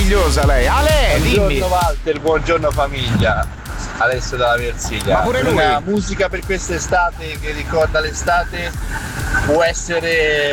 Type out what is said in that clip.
meravigliosa lei. Ale, dimmi. Buongiorno Walter, buongiorno famiglia. Alessio dalla Versilia. Ma pure lui. Una musica per quest'estate che ricorda l'estate può essere